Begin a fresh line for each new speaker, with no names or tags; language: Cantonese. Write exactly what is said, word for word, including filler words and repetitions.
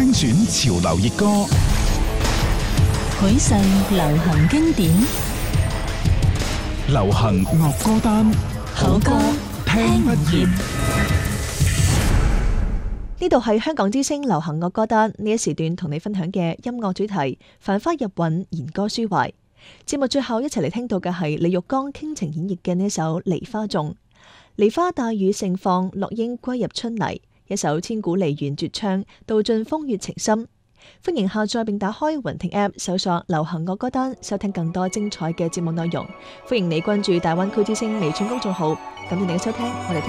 精選潮流熱歌，
許世流行經典，
流行樂歌單，
好歌聽不厭。
呢度係香港之聲流行樂歌單，呢一時段同你分享嘅音樂主題，繁花入韻，言歌抒懷。節目最後一齊嚟聽到嘅係李玉剛傾情演繹嘅呢首《梨花頌》。梨花帶雨盛放，落英歸入春泥，一首千古梨園絕唱，道盡風月情深。歡迎下載並打開雲聽 App， 搜索流行樂歌單，收聽更多精彩嘅節目內容。歡迎你關注大灣區之聲微信公眾號。感謝你嘅收聽，我哋聽